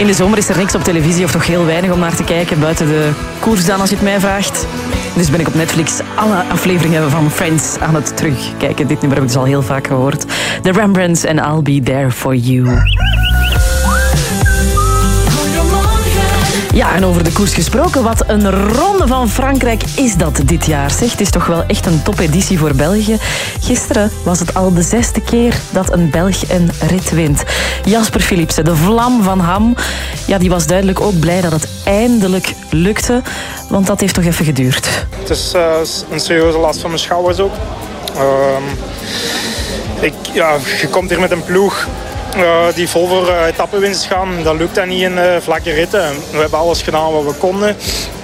In de zomer is er niks op televisie, of toch heel weinig om naar te kijken. Buiten de koers dan, als je het mij vraagt. Dus ben ik op Netflix alle afleveringen van Friends aan het terugkijken. Dit nummer heb ik dus al heel vaak gehoord. The Rembrandts en I'll Be There For You. Ja, en over de koers gesproken, wat een ronde van Frankrijk is dat dit jaar. Zeg, het is toch wel echt een topeditie voor België. Gisteren was het al de 6e keer dat een Belg een rit wint. Jasper Philipsen, de vlam van Ham, ja, die was duidelijk ook blij dat het eindelijk lukte. Want dat heeft toch even geduurd. Het is een serieuze last van mijn schouders ook. Je komt hier met een ploeg die vol voor etappenwinst gaan. Dat lukt dan niet in vlakke ritten. We hebben alles gedaan wat we konden.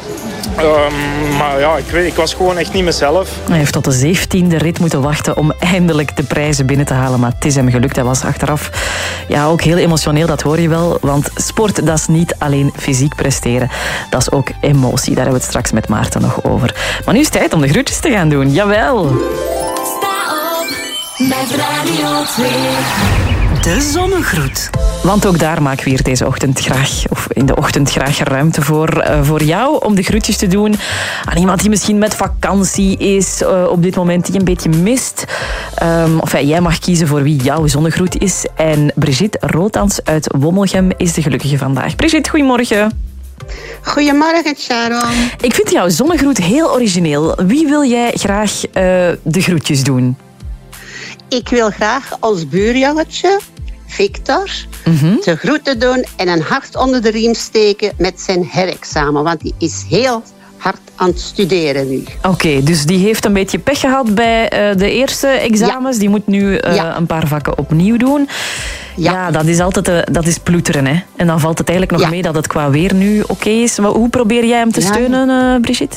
Maar ja, ik was gewoon echt niet mezelf. Hij heeft tot de 17e rit moeten wachten om eindelijk de prijzen binnen te halen. Maar het is hem gelukt. Hij was achteraf ook heel emotioneel, dat hoor je wel. Want sport, dat is niet alleen fysiek presteren. Dat is ook emotie. Daar hebben we het straks met Maarten nog over. Maar nu is het tijd om de groetjes te gaan doen. Jawel! Sta op met Radio 2. De zonnegroet. Want ook daar maken we hier deze ochtend graag, of in de ochtend graag ruimte voor jou om de groetjes te doen aan iemand die misschien met vakantie is op dit moment, die een beetje mist. Jij mag kiezen voor wie jouw zonnegroet is. En Brigitte Rootans uit Wommelgem is de gelukkige vandaag. Brigitte, goedemorgen. Goedemorgen, Sharon. Ik vind jouw zonnegroet heel origineel. Wie wil jij graag de groetjes doen? Ik wil graag ons buurjongetje, Victor, de groeten doen en een hart onder de riem steken met zijn herexamen. Want die is heel hard aan het studeren nu. Oké, dus die heeft een beetje pech gehad bij de eerste examens. Ja. Die moet nu een paar vakken opnieuw doen. Ja, dat is ploeteren. Hè? En dan valt het eigenlijk nog mee dat het qua weer nu oké is. Hoe probeer jij hem te steunen, Brigitte?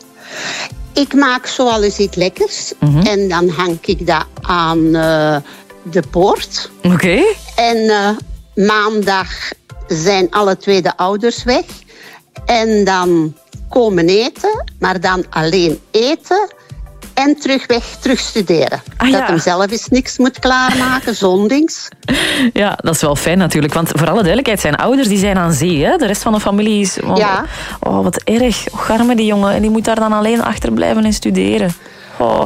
Ik maak zoal eens iets lekkers. En dan hang ik dat aan de poort. Oké. En maandag zijn alle twee de ouders weg. En dan komen eten, maar dan alleen eten en terug studeren. Dat hem zelf eens niks moet klaarmaken, zondings. Ja, dat is wel fijn natuurlijk. Want voor alle duidelijkheid, zijn ouders die zijn aan zee. Hè? De rest van de familie is... Oh, wat erg. Och, arme die jongen. En die moet daar dan alleen achterblijven en studeren. Oh.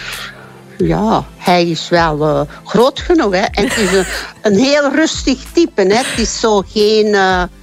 Ja, hij is wel groot genoeg. Hè? En het is een heel rustig type. Hè? Het is zo geen...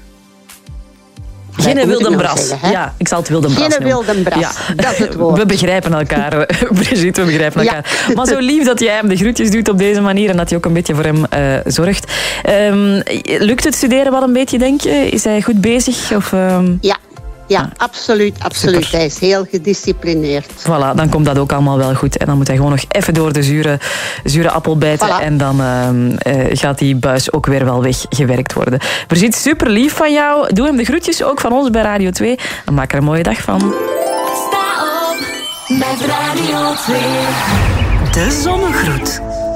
Geen wildenbras. Ja, ik zal het wildenbras noemen. Geen wildenbras, dat is het woord. We begrijpen elkaar, Brigitte, we begrijpen elkaar. Maar zo lief dat jij hem de groetjes doet op deze manier en dat je ook een beetje voor hem zorgt. Lukt het studeren wel een beetje, denk je? Is hij goed bezig? Of, Ja, absoluut. Super. Hij is heel gedisciplineerd. Voilà, dan komt dat ook allemaal wel goed. En dan moet hij gewoon nog even door de zure appel bijten. Voilà. En dan gaat die buis ook weer wel weggewerkt worden. Brigitte, super lief van jou. Doe hem de groetjes ook van ons bij Radio 2. En maak er een mooie dag van. Sta op met Radio 2. De zonnegroet.